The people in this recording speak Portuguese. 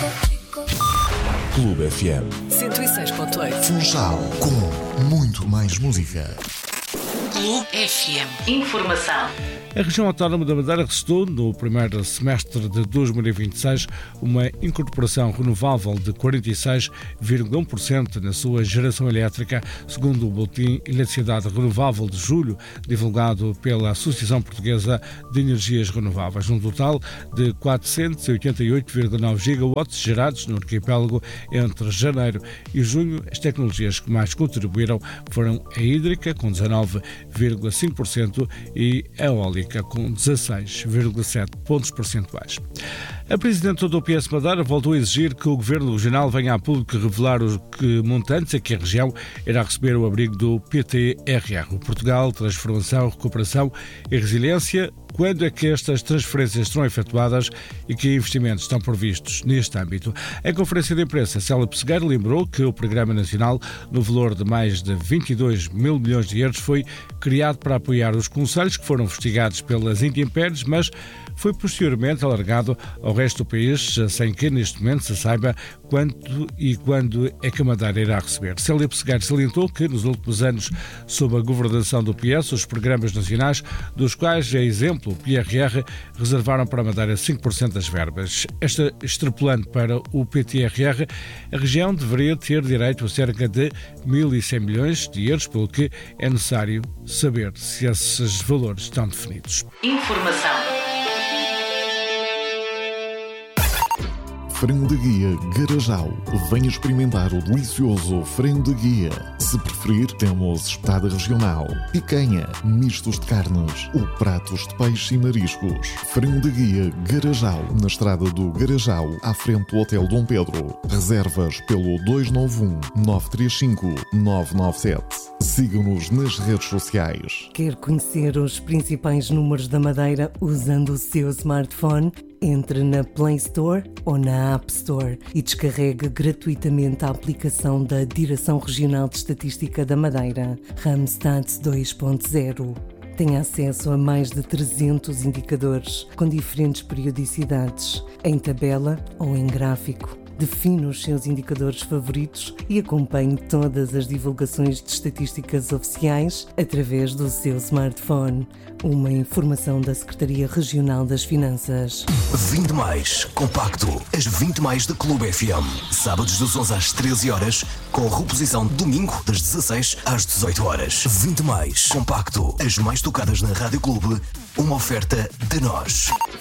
Clube FM 106.8. Funchal, com muito mais música. Clube FM. Informação. A região autónoma da Madeira restou, no primeiro semestre de 2026, uma incorporação renovável de 46,1% na sua geração elétrica, segundo o Boletim Eletricidade Renovável de julho, divulgado pela Associação Portuguesa de Energias Renováveis. Um total de 488,9 gigawatts gerados no arquipélago entre janeiro e junho. As tecnologias que mais contribuíram foram a hídrica, com 19,5%, e a eólica, com 16,7 pontos percentuais. A Presidente do PS Madeira voltou a exigir que o Governo Regional venha a público revelar os montantes a que a região irá receber o abrigo do PTRR, o Portugal Transformação, Recuperação e Resiliência. Quando é que estas transferências serão efetuadas e que investimentos estão previstos neste âmbito? Em conferência de imprensa, Célia Pessegueira lembrou que o Programa Nacional, no valor de mais de 22 mil milhões de euros, foi criado para apoiar os concelhos que foram investigados pelas intempéries, mas foi posteriormente alargado ao resto do país, sem que neste momento se saiba quanto e quando é que a Madeira irá receber. Célia Pessegueira salientou que nos últimos anos, sob a governação do PS, os programas nacionais, dos quais é exemplo o PRR, reservaram para a Madeira 5% das verbas. Extrapolando para o PTRR, a região deveria ter direito a cerca de 1.100 milhões de euros, pelo que é necessário saber se esses valores estão definidos. Informação. Frango de Guia Garajal. Venha experimentar o delicioso frango de guia. Se preferir, temos espetada regional, picanha, mistos de carnes ou pratos de peixe e mariscos. Frango de Guia Garajal, na estrada do Garajal, à frente do Hotel Dom Pedro. Reservas pelo 291-935-997. Sigam-nos nas redes sociais. Quer conhecer os principais números da Madeira usando o seu smartphone? Entre na Play Store ou na App Store e descarregue gratuitamente a aplicação da Direção Regional de Estatística da Madeira, Randstad 2.0. Tem acesso a mais de 300 indicadores com diferentes periodicidades, em tabela ou em gráfico. Define os seus indicadores favoritos e acompanhe todas as divulgações de estatísticas oficiais através do seu smartphone. Uma informação da Secretaria Regional das Finanças. 20 mais compacto. As 20 mais da Clube FM. Sábados das 11 às 13 horas, com reposição domingo das 16 às 18 horas. 20 mais compacto. As mais tocadas na Rádio Clube. Uma oferta de nós.